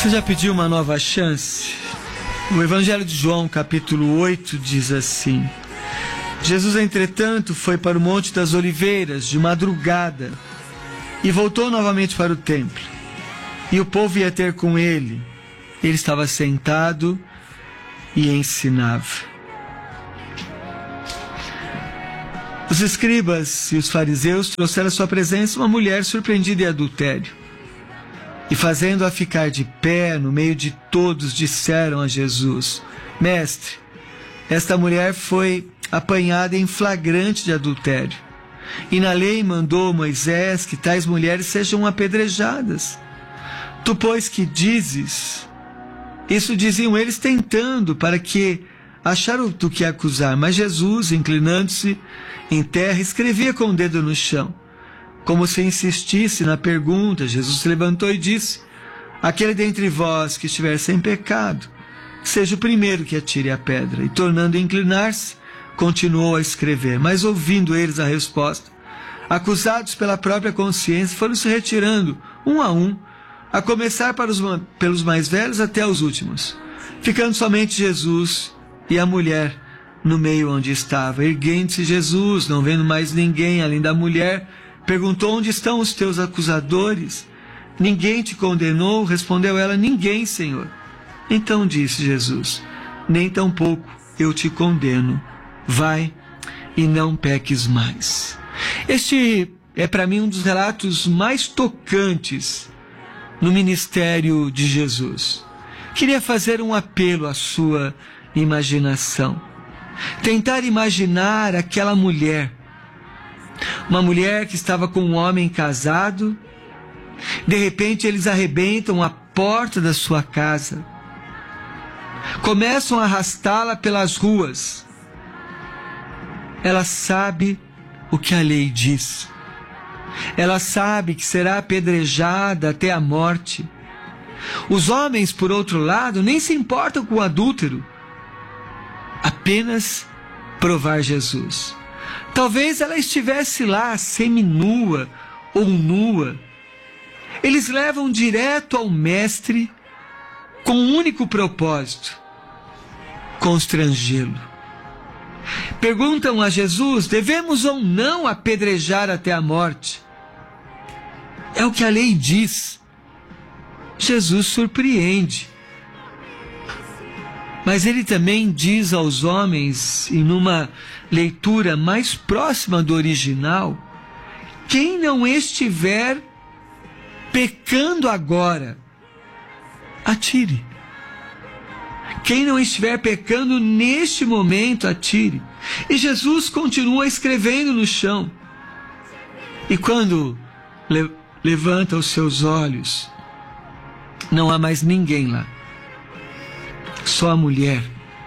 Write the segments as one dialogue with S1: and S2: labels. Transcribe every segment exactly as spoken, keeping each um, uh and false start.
S1: Você já pediu uma nova chance? O Evangelho de João, capítulo oito, diz assim: Jesus, entretanto, foi para o Monte das Oliveiras de madrugada e voltou novamente para o templo. E o povo ia ter com ele. Ele estava sentado e ensinava. Os escribas e os fariseus trouxeram à sua presença uma mulher surpreendida em adultério. E fazendo-a ficar de pé no meio de todos, disseram a Jesus: Mestre, esta mulher foi apanhada em flagrante de adultério. E na lei mandou Moisés que tais mulheres sejam apedrejadas. Tu, pois, que dizes? Isso diziam eles tentando, para que acharam do que acusar. Mas Jesus, inclinando-se em terra, escrevia com o dedo no chão. Como se insistisse na pergunta, Jesus se levantou e disse: Aquele dentre vós que estiver sem pecado, seja o primeiro que atire a pedra. E tornando a inclinar-se, continuou a escrever. Mas ouvindo eles a resposta, acusados pela própria consciência, foram se retirando, um a um, a começar para os, pelos mais velhos até os últimos, ficando somente Jesus e a mulher no meio onde estava. Erguendo-se Jesus, não vendo mais ninguém além da mulher, perguntou: Onde estão os teus acusadores? Ninguém te condenou? Respondeu ela: Ninguém, Senhor. Então disse Jesus: Nem tampouco eu te condeno. Vai e não peques mais. Este é para mim um dos relatos mais tocantes no ministério de Jesus. Queria fazer um apelo à sua imaginação. Tentar imaginar aquela mulher. Uma mulher que estava com um homem casado. De repente eles arrebentam a porta da sua casa. Começam a arrastá-la pelas ruas. Ela sabe o que a lei diz. Ela sabe que será apedrejada até a morte. Os homens, por outro lado, nem se importam com o adúltero. Apenas provar Jesus. Talvez ela estivesse lá, seminua ou nua. Eles levam direto ao mestre com um único propósito: constrangê-lo. Perguntam a Jesus: devemos ou não apedrejar até a morte? É o que a lei diz. Jesus surpreende. Mas ele também diz aos homens, em uma leitura mais próxima do original: quem não estiver pecando agora, atire. Quem não estiver pecando neste momento, atire. E Jesus continua escrevendo no chão. E quando le- levanta os seus olhos, não há mais ninguém lá. Só a mulher.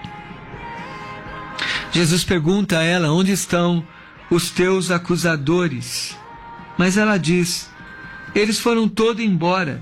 S1: Jesus pergunta a ela: onde estão os teus acusadores? Mas ela diz: eles foram todos embora.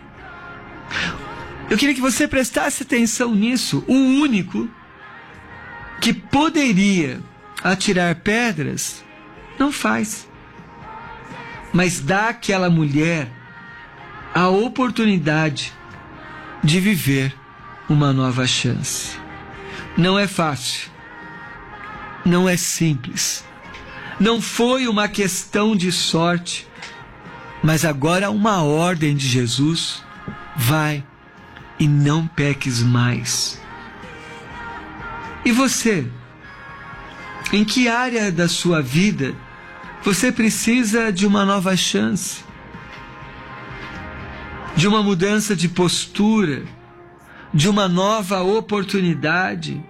S1: Eu queria que você prestasse atenção nisso. O único que poderia atirar pedras não faz, mas dá àquela mulher a oportunidade de viver uma nova chance. Não é fácil, não é simples, não foi uma questão de sorte, mas agora há uma ordem de Jesus: vai e não peques mais. E você? Em que área da sua vida você precisa de uma nova chance? De uma mudança de postura? De uma nova oportunidade?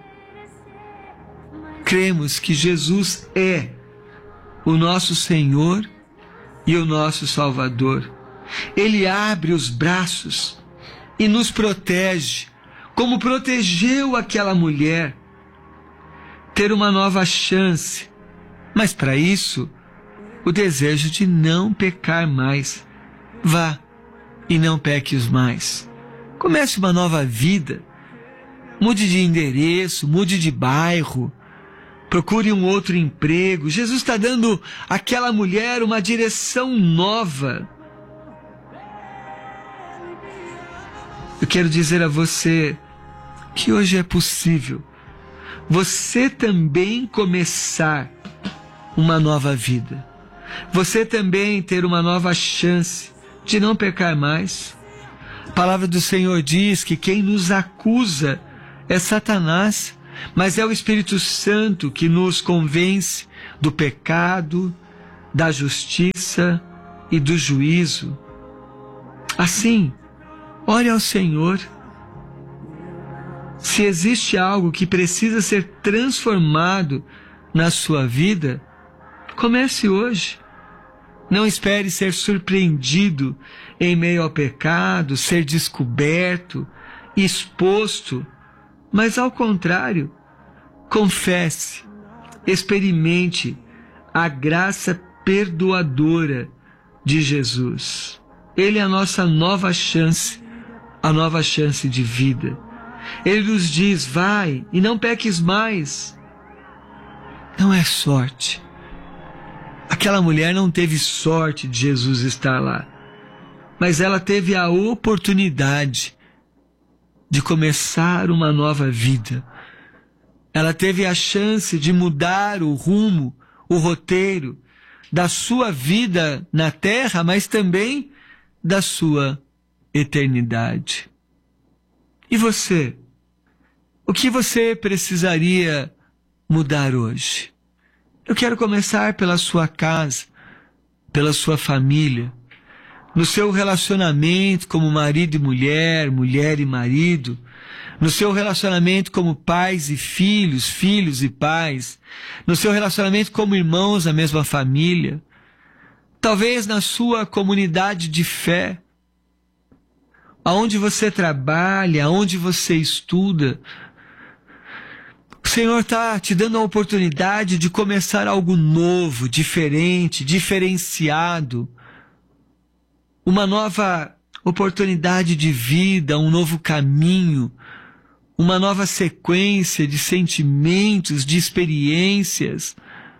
S1: Cremos que Jesus é o nosso Senhor e o nosso Salvador. Ele abre os braços e nos protege, como protegeu aquela mulher. Ter uma nova chance, mas para isso, o desejo de não pecar mais. Vá e não peques mais. Comece uma nova vida. Mude de endereço, mude de bairro, procure um outro emprego. Jesus está dando àquela mulher uma direção nova. Eu quero dizer a você que hoje é possível você também começar uma nova vida. Você também ter uma nova chance de não pecar mais. A palavra do Senhor diz que quem nos acusa é Satanás, mas é o Espírito Santo que nos convence do pecado, da justiça e do juízo. Assim, ore ao Senhor. Se existe algo que precisa ser transformado na sua vida, comece hoje. Não espere ser surpreendido em meio ao pecado, ser descoberto, exposto, mas ao contrário, confesse, experimente a graça perdoadora de Jesus. Ele é a nossa nova chance, a nova chance de vida. Ele nos diz, vai e não peques mais. Não é sorte. Aquela mulher não teve sorte de Jesus estar lá, mas ela teve a oportunidade de começar uma nova vida. Ela teve a chance de mudar o rumo, o roteiro da sua vida na terra, mas também da sua eternidade. E você? O que você precisaria mudar hoje? Eu quero começar pela sua casa, pela sua família, no seu relacionamento como marido e mulher, mulher e marido, no seu relacionamento como pais e filhos, filhos e pais, no seu relacionamento como irmãos da mesma família, talvez na sua comunidade de fé, aonde você trabalha, aonde você estuda. O Senhor está te dando a oportunidade de começar algo novo, diferente, diferenciado, uma nova oportunidade de vida, um novo caminho, uma nova sequência de sentimentos, de experiências.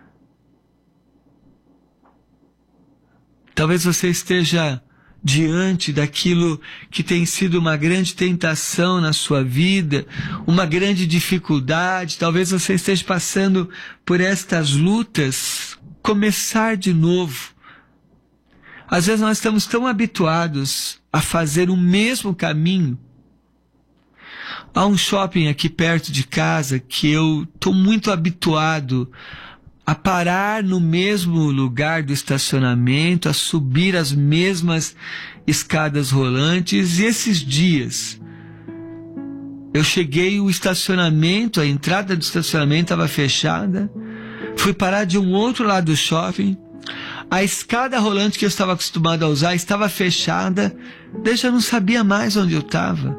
S1: Talvez você esteja diante daquilo que tem sido uma grande tentação na sua vida, uma grande dificuldade. Talvez você esteja passando por estas lutas. Começar de novo. Às vezes nós estamos tão habituados a fazer o mesmo caminho. Há um shopping aqui perto de casa que eu estou muito habituado a parar no mesmo lugar do estacionamento, a subir as mesmas escadas rolantes. E esses dias eu cheguei, o estacionamento, a entrada do estacionamento estava fechada, fui parar de um outro lado do shopping, a escada rolante que eu estava acostumado a usar estava fechada, daí já não sabia mais onde eu estava.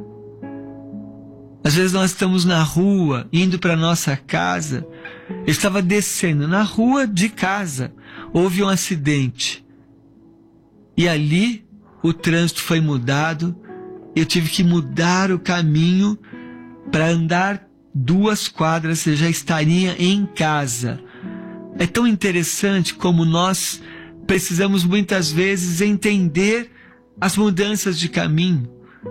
S1: Às vezes nós estamos na rua, indo para nossa casa. Eu estava descendo na rua de casa, houve um acidente. E ali o trânsito foi mudado, eu tive que mudar o caminho para andar duas quadras, eu já estaria em casa. É tão interessante como nós precisamos muitas vezes entender as mudanças de caminho.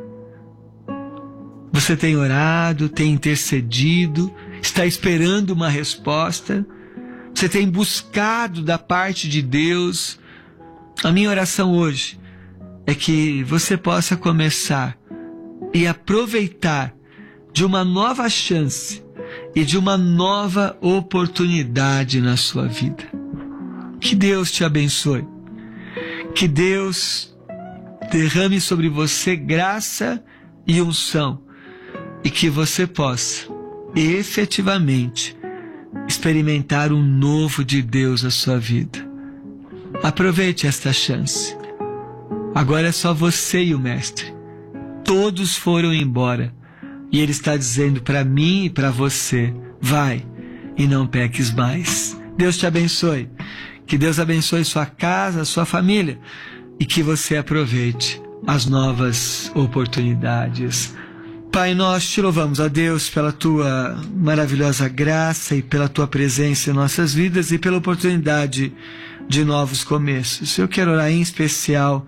S1: Você tem orado, tem intercedido, está esperando uma resposta, você tem buscado da parte de Deus. A minha oração hoje é que você possa começar e aproveitar de uma nova chance e de uma nova oportunidade na sua vida. Que Deus te abençoe. Que Deus derrame sobre você graça e unção, e que você possa efetivamente experimentar um novo de Deus na sua vida. Aproveite esta chance. Agora é só você e o Mestre. Todos foram embora e Ele está dizendo para mim e para você: vai e não peques mais. Deus te abençoe. Que Deus abençoe sua casa, sua família, e que você aproveite as novas oportunidades. Pai, nós te louvamos, ó Deus, pela tua maravilhosa graça e pela tua presença em nossas vidas e pela oportunidade de novos começos. Eu quero orar em especial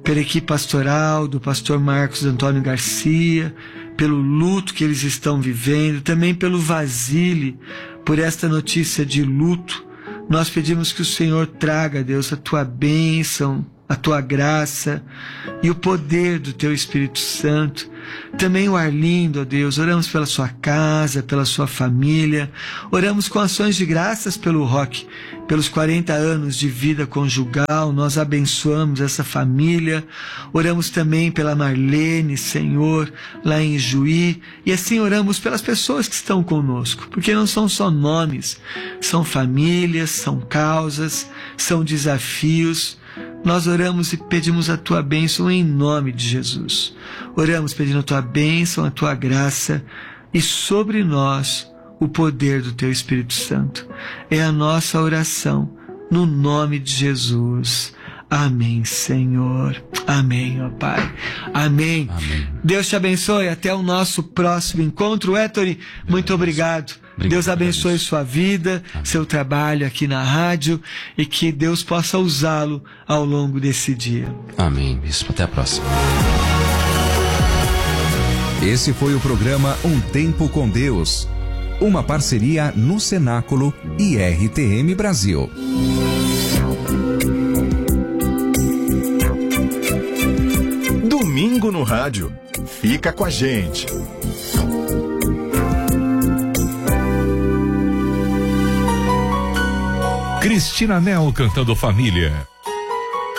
S1: pela equipe pastoral do pastor Marcos Antônio Garcia, pelo luto que eles estão vivendo, também pelo Vasile, por esta notícia de luto. Nós pedimos que o Senhor traga, Deus, a tua bênção, a tua graça e o poder do teu Espírito Santo. Também o Arlindo, ó Deus, oramos pela sua casa, pela sua família, oramos com ações de graças pelo Roque, pelos quarenta anos de vida conjugal, nós abençoamos essa família, oramos também pela Marlene, Senhor, lá em Juí, e assim oramos pelas pessoas que estão conosco, porque não são só nomes, são famílias, são causas, são desafios. Nós oramos e pedimos a tua bênção em nome de Jesus. Oramos pedindo a tua bênção, a tua graça e sobre nós o poder do teu Espírito Santo. É a nossa oração no nome de Jesus. Amém, Senhor. Amém, ó Pai. Amém. Amém. Deus te abençoe. Até o nosso próximo encontro. Héctor, muito obrigado. Obrigado. Deus abençoe sua vida, Amém. Seu trabalho aqui na rádio e que Deus possa usá-lo ao longo desse dia.
S2: Amém, bispo. Até a próxima.
S3: Esse foi o programa Um Tempo com Deus, uma parceria no Cenáculo e R T M Brasil.
S4: Domingo no rádio. Fica com a gente.
S5: Cristina Nel cantando Família.